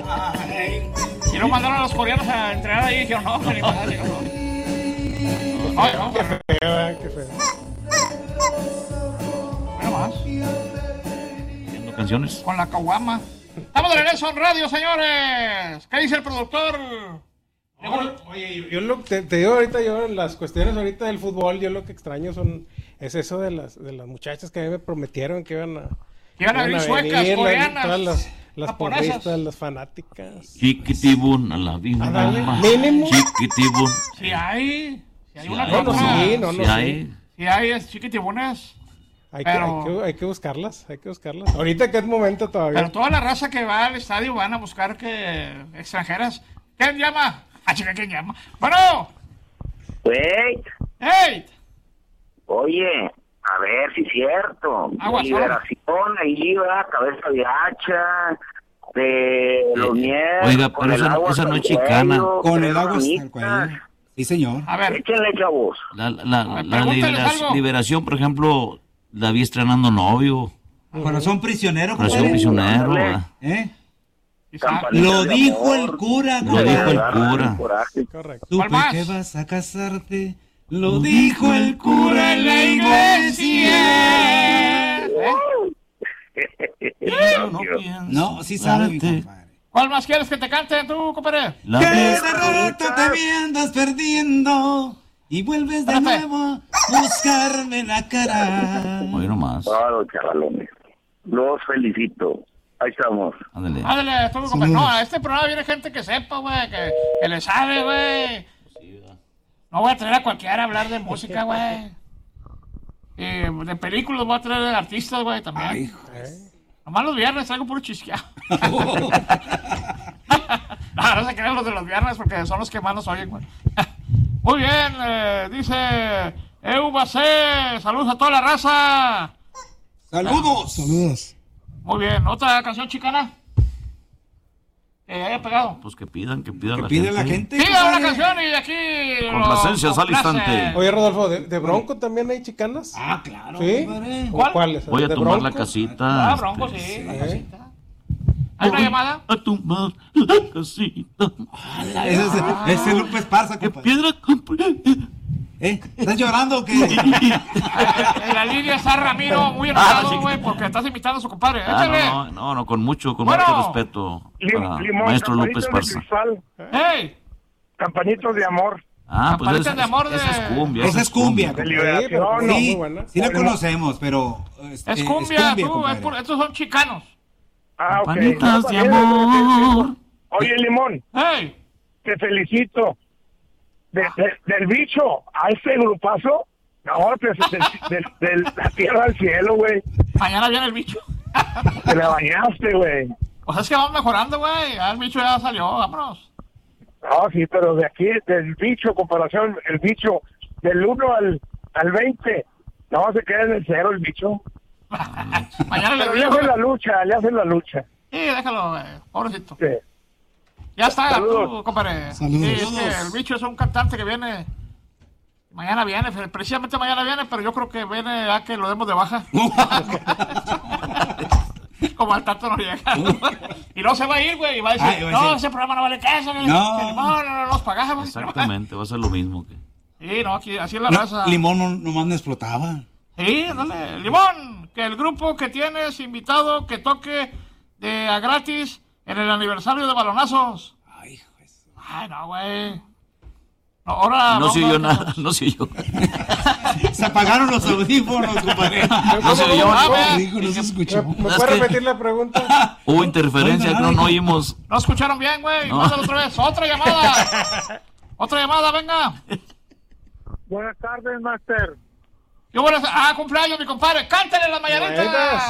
Y luego mandaron a los coreanos a entrenar ahí y dijeron, no, ni madre, no. Ay, no, Qué feo, qué feo. Mira más. Haciendo canciones. Con la caguama. Estamos de regreso en radio, señores. ¿Qué dice el productor? Oye, yo lo te digo ahorita, yo las cuestiones ahorita del fútbol, yo lo que extraño es eso de las muchachas que a mí me prometieron que iban a venir suecas, coreanas, todas las japonesas, porristas, las fanáticas. Chiquitibun a la vida. Mínimo. Chiquitibun. Si hay una hay. cosa. Sí hay. Si hay es chiquitibunas. Hay que buscarlas, Ahorita que es momento todavía. Pero toda la raza que va al estadio van a buscar que extranjeras. ¿Quién llama? Ah, chica, ¿quién llama? Bueno. Wait. Hey. Oye, a ver si es cierto. Aguas, Liberación, ahí va, cabeza de hacha, de los nieves. Oiga, pero esa no es chicana. Con el agua hasta el cuello. Sí, señor. A ver. Échenle, chavos. La liberación, por ejemplo, la vi estrenando novio. Corazón prisionero. Corazón prisionero. ¿Eh? Lo dijo el cura. Lo dijo el cura. Correcto. ¿Tú por qué vas a casarte? Lo dijo el cura en la iglesia. No, sí sabe, mi compadre. ¿Cuál más quieres que te cante tú, compadre? Que de rato te me andas perdiendo y vuelves de nuevo a buscarme la cara. Oye, nomás. Claro, chavalones. Los felicito. Ahí estamos. Ándale. Tú, compadre. No, a este programa viene gente que sepa, güey, que le sabe, güey. No voy a traer a cualquiera a hablar de música, güey. De películas voy a traer de artistas, güey, también. Ay, Nomás los viernes traigo puro chisqueado. No se crean los de los viernes porque son los que más nos oyen, güey. Muy bien, dice Eubacé, saludos a toda la raza. Saludos. Muy bien, ¿otra canción chicana? Que haya pegado. Pues que pidan Que la pide gente. la gente. Pida una compadre. canción y de aquí... Complacencias al instante. Oye, Rodolfo, ¿de Bronco también hay chicanas? Ah, claro, ¿Sí? compadre. ¿O ¿Cuál? ¿Cuáles? Voy a ¿De tumbar la Bronco? casita. Bronco, sí, la casita. ¿Hay una Voy llamada? a tumbar la casita. Ese es Lupe Esparza, ¿Qué compadre. piedra compré? ¿Estás llorando o qué? En la línea está Ramiro, muy enojado, güey, porque estás invitando a su compadre. Échale. No, con mucho Bueno. respeto para maestro López Esparza. ¡Hey! Campanitos de amor. Ah, pues Campanitas de amor esa es de- cumbia. Esa es cumbia. De Sí, liberación. pero no. Sí, muy buena. sí la conocemos, pero... Es cumbia, tú, compadre. estos son chicanos. Ah, ok. Campanitas de No, amor. Oye, Limón, ¡Hey! te felicito. Del bicho a este grupazo, no, pues, de la tierra al cielo, güey. Mañana viene el bicho. Te la bañaste, güey. Pues es que vamos mejorando, güey. Ya el bicho ya salió, vámonos. No, sí, pero de aquí, del bicho, comparación, el bicho, del 1 al 20, no, se queda en el 0 el bicho. Mañana le Pero le digo. hacen la lucha. Sí, déjalo, güey. Pobrecito. Sí. Ya está, Saludos. tú, compadre. Saludos. Sí, es que el bicho es un cantante que viene. Mañana viene, precisamente mañana viene, pero yo creo que viene a que lo demos de baja. Como al tanto no llega. Y no se va a ir, güey. Y va a decir, Ay, va a no, decir, ese programa no vale queso. No. No nos pagamos. Exactamente, va a ser lo mismo que. Sí, no, aquí, así es la raza. Limón nomás no explotaba. Sí, dale. Limón, que el grupo que tienes invitado que toque de a gratis en el aniversario de Balonazos. Ay, juez. Ay, no, güey. No, ahora No vamos se oyó a- nada, no se oyó. Se apagaron los audífonos, compadre. No se oyó. Dijo, no se escuchó. ¿Me Es puede que- repetir la pregunta? Hubo interferencia, no oímos. No escucharon bien, güey. No. Mándalo otra vez. Otra llamada. Otra llamada, venga. Buenas tardes, Master. Cumpleaños, mi compadre. Cántale las mañanitas. Mañanitas.